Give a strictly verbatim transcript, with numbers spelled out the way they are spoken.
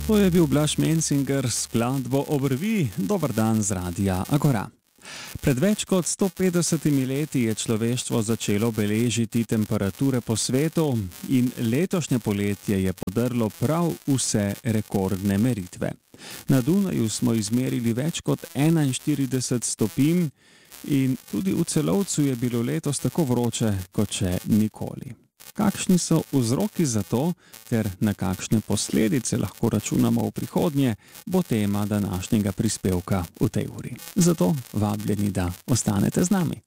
To je bil Blaž Mencinger s skladbo Obrvi. Dober dan z radia Agora. Pred več kot sto petdesetimi leti je človeštvo začelo beležiti temperature po svetu in letošnje poletje je podrlo prav vse rekordne meritve. Na Dunaju smo izmerili več kot enainštirideset stopinj in tudi v Celovcu je bilo letos tako vroče kot še nikoli. Kakšni so vzroki za to, ter na kakšne posledice lahko računamo v prihodnje, bo tema današnjega prispevka v tej uri. Zato vabljeni, da ostanete z nami.